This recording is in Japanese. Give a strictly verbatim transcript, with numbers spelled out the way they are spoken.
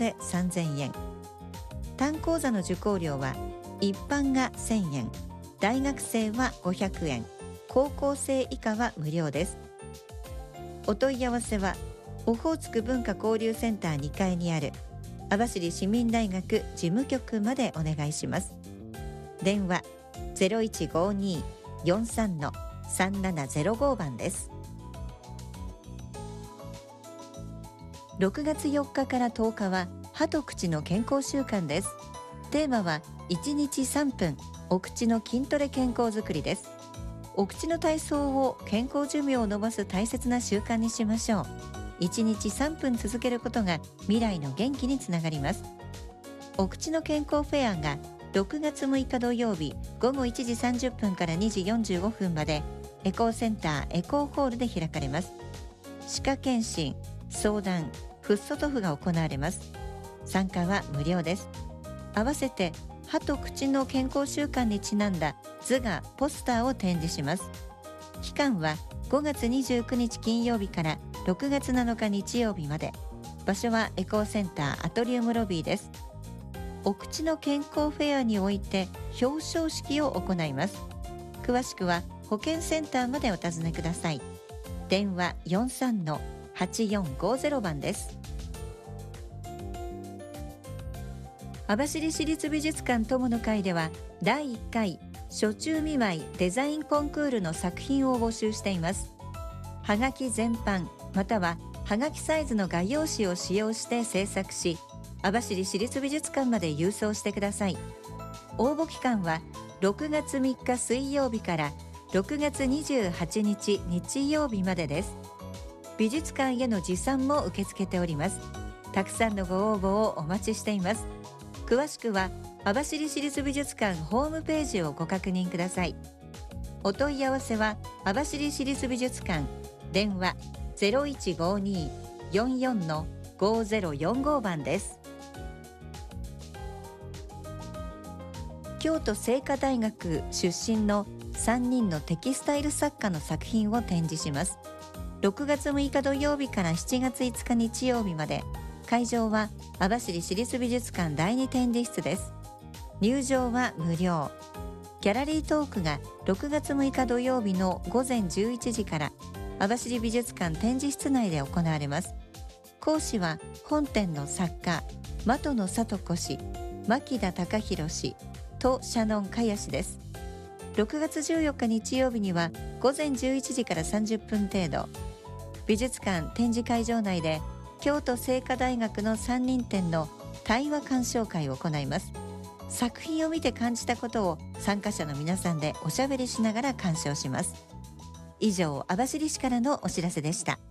でさんぜんえん。単講座の受講料は一般がせんえん、大学生はごひゃくえん、高校生以下は無料です。お問い合わせはオホーツク文化交流センターにかいにある網走市民大学事務局までお願いします。電話 ゼロいちごに よんさん さんななゼロご 番です。ろくがつよっかからとおかは歯と口の健康習慣です。テーマはいちにちさんぷんお口の筋トレ健康づくりです。お口の体操を健康寿命を延ばす大切な習慣にしましょう。いちにちさんぷん続けることが未来の元気につながります。お口の健康フェアがろくがつむいか土曜日ごごいちじさんじゅっぷんからにじよんじゅうごふんまでエコーセンターエコーホールで開かれます。歯科検診、相談、フッ素塗布が行われます。参加は無料です。合わせて歯と口の健康習慣にちなんだ図画ポスターを展示します。期間はごがつにじゅうくにち金曜日からろくがつなのか日曜日まで。場所はエコーセンターアトリウムロビーです。お口の健康フェアにおいて表彰式を行います。詳しくは保健センターまでお尋ねください。電話 よんさん はちよんごゼロ 番です。網走市立美術館友の会ではだいいっかい暑中見舞いデザインコンクールの作品を募集しています。はがき全般またははがきサイズの画用紙を使用して制作し、網走市立美術館まで郵送してください。応募期間はろくがつみっか水曜日からろくがつにじゅうはちにち日曜日までです。美術館への持参も受け付けております。たくさんのご応募をお待ちしています。詳しくは網走市立美術館ホームページをご確認ください。お問い合わせは網走市立美術館電話 ゼロいちごに よんよん ごゼロよんご 番です。京都精華大学出身のさんにんのテキスタイル作家の作品を展示します。ろくがつむいか土曜日からしちがついつか日曜日まで。会場は網走市立美術館だいに展示室です。入場は無料。ギャラリートークがろくがつむいか土曜日のごぜんじゅういちじから網走美術館展示室内で行われます。講師は本展の作家的野聡子氏、牧田隆弘氏とシャノンカヤ氏です。ろくがつじゅうよっか日曜日にはごぜんじゅういちじからさんじゅっぷん程度、美術館展示会場内で京都精華大学のさんにん展の対話鑑賞会を行います。作品を見て感じたことを参加者の皆さんでおしゃべりしながら鑑賞します。以上、網走市からのお知らせでした。